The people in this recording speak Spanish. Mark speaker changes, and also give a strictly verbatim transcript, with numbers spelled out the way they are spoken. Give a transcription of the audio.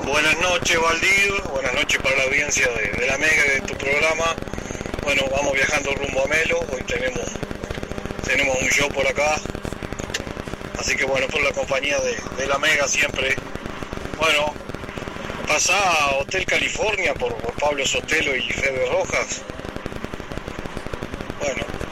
Speaker 1: Buenas noches, Valdir. Buenas noches para la audiencia de, de la Mega de tu programa. Bueno, vamos viajando rumbo a Melo. Hoy tenemos, tenemos un show por acá. Así que bueno, por la compañía de, de la Mega siempre. Bueno, pasá a Hotel California por, por Pablo Sotelo y Fede Rojas. Bueno.